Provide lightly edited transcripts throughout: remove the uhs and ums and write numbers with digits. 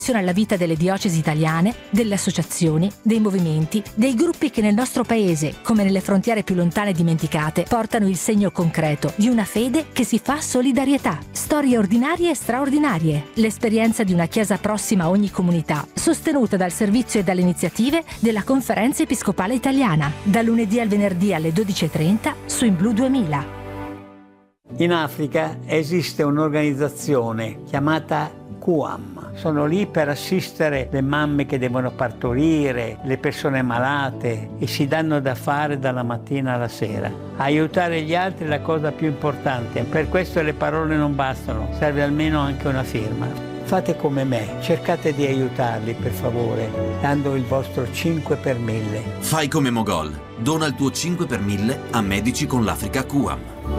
alla vita delle diocesi italiane, delle associazioni, dei movimenti, dei gruppi che nel nostro paese, come nelle frontiere più lontane dimenticate, portano il segno concreto di una fede che si fa solidarietà. Storie ordinarie e straordinarie, l'esperienza di una chiesa prossima a ogni comunità, sostenuta dal servizio e dalle iniziative della Conferenza Episcopale Italiana, da lunedì al venerdì alle 12:30 su In Blu 2000. In Africa esiste un'organizzazione chiamata QAM. Sono lì per assistere le mamme che devono partorire, le persone malate e si danno da fare dalla mattina alla sera. Aiutare gli altri è la cosa più importante, per questo le parole non bastano, serve almeno anche una firma. Fate come me, cercate di aiutarli per favore, dando il vostro 5 per 1000. Fai come Mogol, dona il tuo 5 per 1000 a Medici con l'Africa QAM.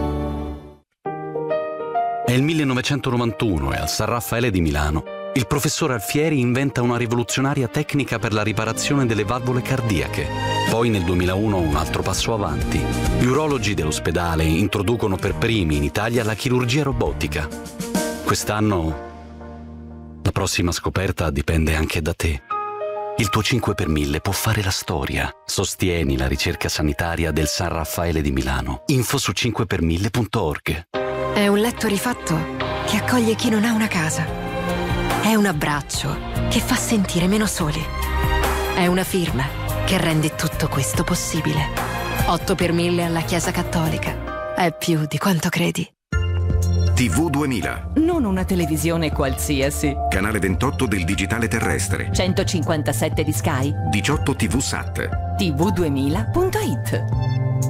È il 1991 e al San Raffaele di Milano il professor Alfieri inventa una rivoluzionaria tecnica per la riparazione delle valvole cardiache. Poi nel 2001 un altro passo avanti. Gli urologi dell'ospedale introducono per primi in Italia la chirurgia robotica. Quest'anno la prossima scoperta dipende anche da te. Il tuo 5 per 1000 può fare la storia. Sostieni la ricerca sanitaria del San Raffaele di Milano. Info su 5per1000.org. È un letto rifatto che accoglie chi non ha una casa. È un abbraccio che fa sentire meno soli. È una firma che rende tutto questo possibile. 8 per 1000 alla Chiesa Cattolica. È più di quanto credi. TV 2000. Non una televisione qualsiasi. Canale 28 del digitale terrestre. 157 di Sky. 18 TV Sat. TV2000.it.